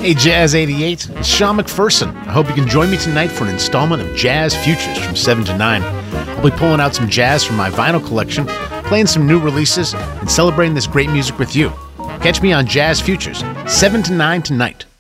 Hey, Jazz 88, it's Sean McPherson. I hope you can join me tonight for an installment of Jazz Futures from 7 to 9. I'll be pulling out some jazz from my vinyl collection, playing some new releases, and celebrating this great music with you. Catch me on Jazz Futures, 7 to 9 tonight.